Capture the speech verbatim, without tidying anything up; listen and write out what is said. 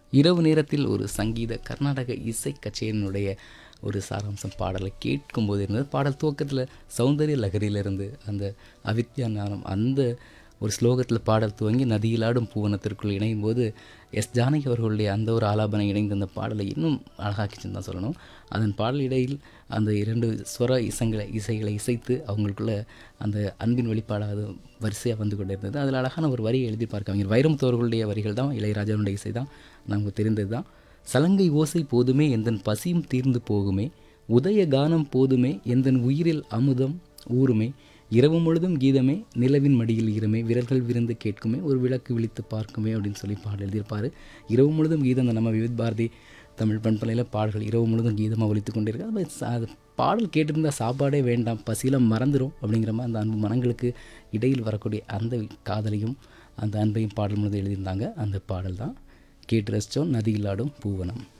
இரவு நேரத்தில் ஒரு சங்கீத கர்நாடக இசை கச்சேரியினுடைய ஒரு சாராம்சம் பாடலை கேட்கும்போது இருந்தது. பாடல் துவக்கத்தில் சௌந்தரிய லகரியிலிருந்து அந்த அவித்யா ஞானம் அந்த ஒரு ஸ்லோகத்தில் பாடல் துவங்கி நதியிலாடும் பூவனத்திற்குள் இணையும் போது எஸ் ஜானகி அவர்களுடைய அந்த ஒரு ஆலாபனை இணைந்த அந்த பாடலை இன்னும் அழகாக்கிச்சுன்னு தான் சொல்லணும். அதன் பாடல் இடையில் அந்த இரண்டு ஸ்வர இசங்களை இசைகளை இசைத்து அவங்களுக்குள்ள அந்த அன்பின் வெளிப்பாடாக வரிசையாக வந்து கொண்டே இருந்தது. அதில் அழகான ஒரு வரியை எழுதி பார்க்க அவங்க வைரமுத்து அவர்களுடைய வரிகள் தான், இளையராஜாவுடைய இசை தான், நமக்கு தெரிந்தது தான். சலங்கை ஓசை போதுமே எந்தன் பசியும் தீர்ந்து போகுமே, உதய கானம் போதுமே எந்தன் உயிரில் அமுதம் ஊருமே, இரவு முழுதும் கீதமே நிலவின் மடியில் ஈரமே, விரல்கள் விருந்து கேட்குமே ஒரு விளக்கு விழித்து பார்க்குமே அப்படின்னு சொல்லி பாடல் எழுதியிருப்பார். இரவு முழுதும் கீதம் தான் நம்ம விவித் பாரதி தமிழ் பண்பலையில் பாடல்கள் இரவு முழுதும் கீதமாக ஒலித்து கொண்டே இருக்கு. அது அது பாடல் கேட்டிருந்தால் சாப்பாடே வேண்டாம், பசியில் மறந்துடும் அப்படிங்கிற மாதிரி அந்த அன்பு மனங்களுக்கு இடையில் வரக்கூடிய அந்த காதலையும் அந்த அன்பையும் பாடல் முழுதும் எழுதியிருந்தாங்க. அந்த பாடல் தான் கேட்டு ரசித்தோம், நதியிலாடும் பூவனம்.